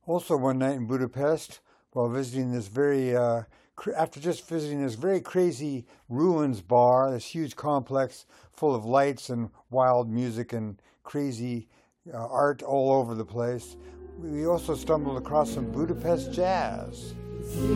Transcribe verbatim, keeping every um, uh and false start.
Also, one night in Budapest, while visiting this very, uh, cr- after just visiting this very crazy ruins bar, this huge complex full of lights and wild music and crazy uh, art all over the place, we also stumbled across some Budapest jazz.